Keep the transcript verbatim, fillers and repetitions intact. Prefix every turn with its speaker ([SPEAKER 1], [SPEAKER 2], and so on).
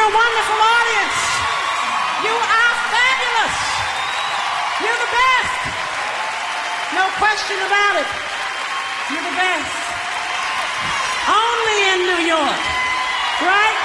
[SPEAKER 1] You're a wonderful audience. You are fabulous. You're the best. No question about it. You're the best. Only in New York, right?